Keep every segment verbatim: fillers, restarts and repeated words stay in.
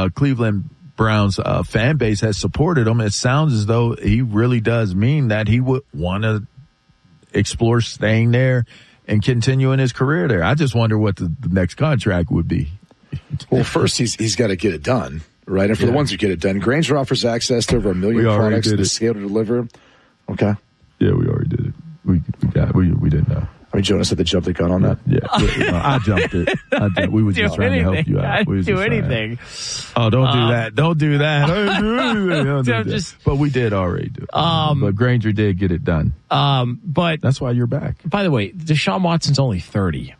uh, Cleveland Browns uh, fan base has supported him, it sounds as though he really does mean that he would want to explore staying there and continuing his career there. I just wonder what the, the next contract would be. Well, first he's he's got to get it done, right? And for yeah. the ones who get it done, Grainger offers access to over a million products to scale to deliver. Okay. Yeah, we already did it. We we got we we didn't know. I mean, Jonas had to jump the gun on that. Yeah, yeah. No, I jumped it. I did. We were just trying anything. to help you out. I'd we do anything. Oh, don't um, do that! Don't do that! don't do that. Just, but we did already do it. Um, but Grainger did get it done. Um, but that's why you're back. By the way, Deshaun Watson's only thirty.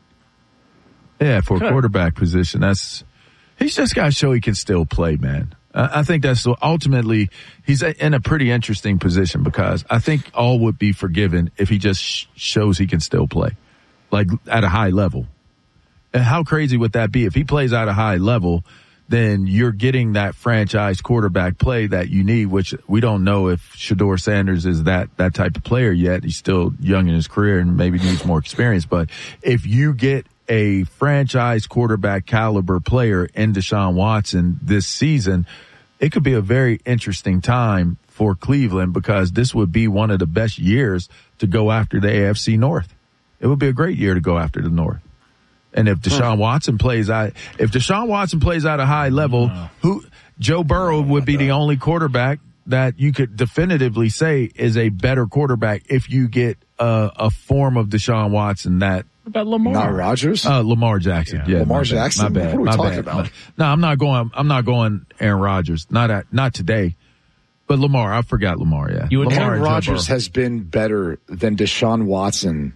Yeah, for a quarterback position, that's he's just got to show he can still play, man. I think that's ultimately he's in a pretty interesting position because I think all would be forgiven if he just sh- shows he can still play, like at a high level. And how crazy would that be? If he plays at a high level, then you're getting that franchise quarterback play that you need, which we don't know if Shedeur Sanders is that, that type of player yet. He's still young in his career and maybe needs more experience. But if you get a franchise quarterback caliber player in Deshaun Watson this season, it could be a very interesting time for Cleveland because this would be one of the best years to go after the A F C North. It would be a great year to go after the North. And if Deshaun Watson plays out, if Deshaun Watson plays at a high level, who Joe Burrow would be the only quarterback that you could definitively say is a better quarterback if you get a, a form of Deshaun Watson that. What about Lamar? Not Rodgers? Uh, Lamar Jackson. Yeah, yeah Lamar my Jackson. Bad, my bad, what are we my talking bad. about? No, I'm not going. I'm not going. Aaron Rodgers. Not at. Not today. But Lamar. I forgot Lamar. Yeah. You Lamar Aaron Rodgers has been better than Deshaun Watson.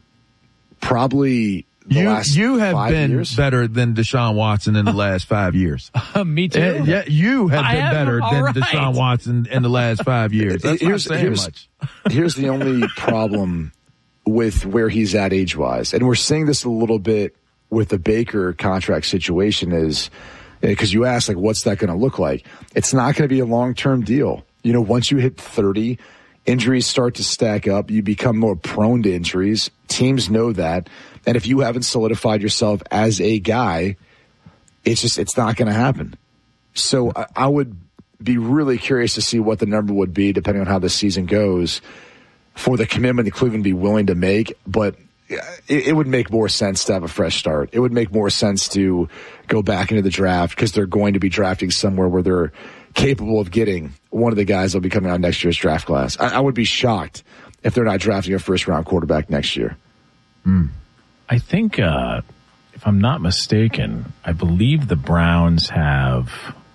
Probably. The you last you have five been years? better than Deshaun Watson in the last five years. Uh, me too. Uh, yeah, you have I been am, better than right. Deshaun Watson in the last five years. That's here's, not saying here's, much. Here's the only problem with where he's at age-wise, and we're seeing this a little bit with the Baker contract situation is because you asked, like, what's that going to look like? It's not going to be a long-term deal. You know, once you hit thirty, injuries start to stack up. You become more prone to injuries. Teams know that. And if you haven't solidified yourself as a guy, it's just, it's not going to happen. So I, I would be really curious to see what the number would be depending on how the season goes for the commitment that Cleveland would be willing to make. But it, it would make more sense to have a fresh start. It would make more sense to go back into the draft because they're going to be drafting somewhere where they're capable of getting one of the guys that'll be coming out next year's draft class. I, I would be shocked if they're not drafting a first-round quarterback next year. Mm. I think, uh, if I'm not mistaken, I believe the Browns have,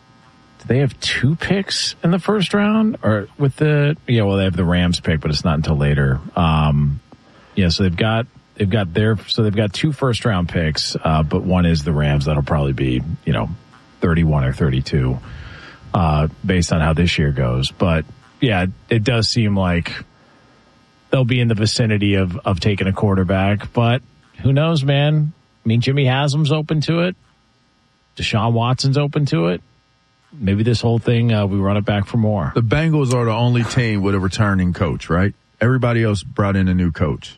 do they have two picks in the first round? Or with the, yeah, well, they have the Rams pick, but it's not until later. Um, yeah, so they've got, they've got their, so they've got two first round picks, uh, but one is the Rams. That'll probably be, you know, thirty-one or thirty-two, uh, based on how this year goes. But yeah, it does seem like they'll be in the vicinity of, of taking a quarterback, but who knows, man? I mean, Jimmy Haslam's open to it. Deshaun Watson's open to it. Maybe this whole thing, uh, we run it back for more. The Bengals are the only team with a returning coach, right? Everybody else brought in a new coach.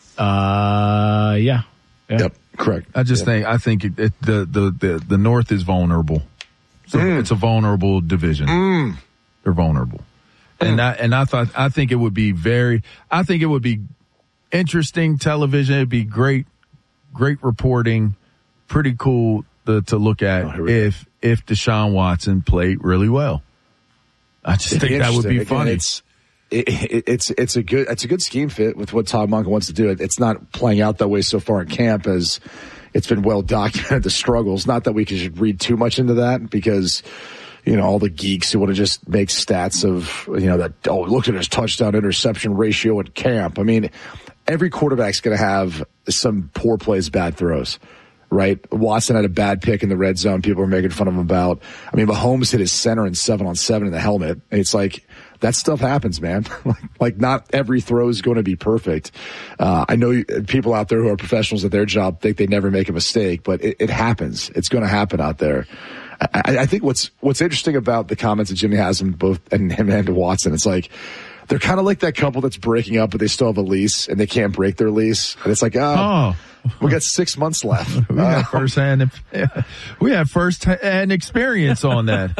Uh, yeah. yeah. Yep, correct. I just yep. think, I think it, it, the, the, the, the North is vulnerable. So mm. It's a vulnerable division. Mm. They're vulnerable. Mm. And I, and I thought, I think it would be very, I think it would be interesting television. It'd be great, great reporting, pretty cool to, to look at oh, if if Deshaun Watson played really well. I just It'd think that would be Again, funny. It's, it, it, it's it's a good it's a good scheme fit with what Todd Monken wants to do. It's not playing out that way so far in camp as it's been well documented, the struggles. Not that we should read too much into that because, you know, all the geeks who want to just make stats of, you know, that, oh, look at his touchdown interception ratio at camp. I mean, every quarterback's going to have some poor plays, bad throws, right? Watson had a bad pick in the red zone. People were making fun of him about. I mean, Mahomes hit his center in seven on seven in the helmet. It's like, that stuff happens, man. Like, not every throw is going to be perfect. Uh, I know people out there who are professionals at their job think they never make a mistake, but it, it happens. It's going to happen out there. I, I think what's what's interesting about the comments of Jimmy Haslam, both and him and Watson, it's like they're kind of like that couple that's breaking up, but they still have a lease and they can't break their lease. And it's like, oh, oh. we got six months left. we have first hand, we have first hand experience on that.